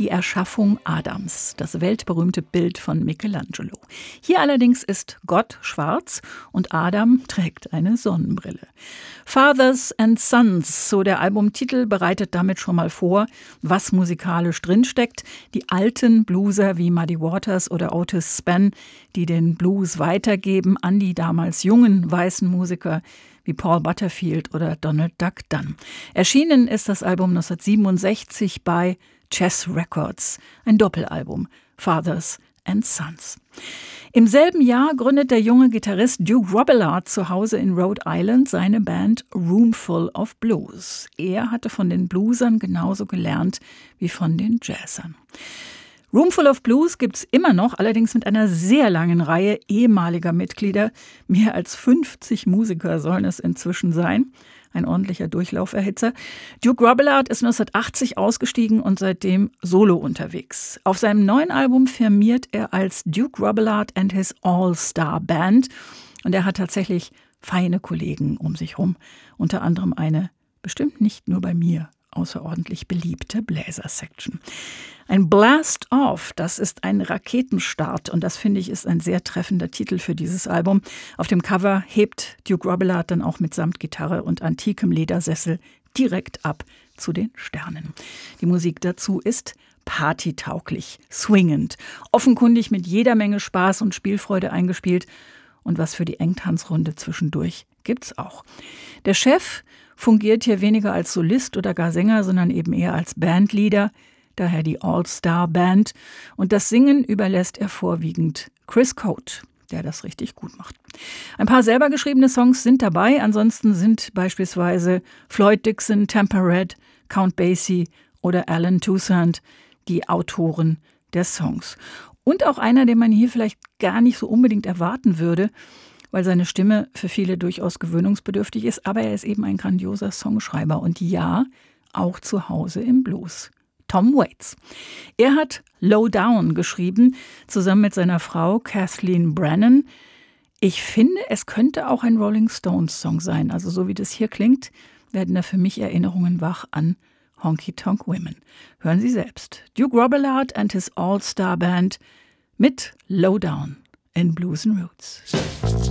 die Erschaffung Adams, das weltberühmte Bild von Michelangelo. Hier allerdings ist Gott schwarz und Adam trägt eine Sonnenbrille. Fathers and Sons, so der Albumtitel, bereitet damit schon mal vor, was musikalisch drinsteckt. Die alten Blueser wie Muddy Waters oder Otis Spann, die den Blues weitergeben an die damals jungen weißen Musiker wie Paul Butterfield oder Donald Duck Dunn. Erschienen ist das Album 1967 bei Chess Records, ein Doppelalbum, Fathers and Sons. Im selben Jahr gründet der junge Gitarrist Duke Robillard zu Hause in Rhode Island seine Band Roomful of Blues. Er hatte von den Bluesern genauso gelernt wie von den Jazzern. Roomful of Blues gibt's immer noch, allerdings mit einer sehr langen Reihe ehemaliger Mitglieder. Mehr als 50 Musiker sollen es inzwischen sein. Ein ordentlicher Durchlauferhitzer. Duke Robillard ist 1980 ausgestiegen und seitdem solo unterwegs. Auf seinem neuen Album firmiert er als Duke Robillard and his All-Star Band. Und er hat tatsächlich feine Kollegen um sich rum. Unter anderem eine, bestimmt nicht nur bei mir, außerordentlich beliebte Bläser-Section. Ein Blast-Off, das ist ein Raketenstart und das, finde ich, ist ein sehr treffender Titel für dieses Album. Auf dem Cover hebt Duke Robillard dann auch mitsamt Gitarre und antikem Ledersessel direkt ab zu den Sternen. Die Musik dazu ist partytauglich, swingend, offenkundig mit jeder Menge Spaß und Spielfreude eingespielt. Und was für die Engtanzrunde zwischendurch gibt's auch. Der Chef fungiert hier weniger als Solist oder gar Sänger, sondern eben eher als Bandleader, daher die All-Star-Band. Und das Singen überlässt er vorwiegend Chris Code, der das richtig gut macht. Ein paar selber geschriebene Songs sind dabei, ansonsten sind beispielsweise Floyd Dixon, Tampa Red, Count Basie oder Alan Toussaint die Autoren der Songs. Und auch einer, den man hier vielleicht gar nicht so unbedingt erwarten würde, weil seine Stimme für viele durchaus gewöhnungsbedürftig ist, aber er ist eben ein grandioser Songschreiber und ja, auch zu Hause im Blues. Tom Waits. Er hat Low Down geschrieben, zusammen mit seiner Frau Kathleen Brennan. Ich finde, es könnte auch ein Rolling Stones Song sein. Also so wie das hier klingt, werden da für mich Erinnerungen wach an Honky Tonk Women. Hören Sie selbst. Duke Robillard and his All-Star Band mit Low Down in Blues and Roots.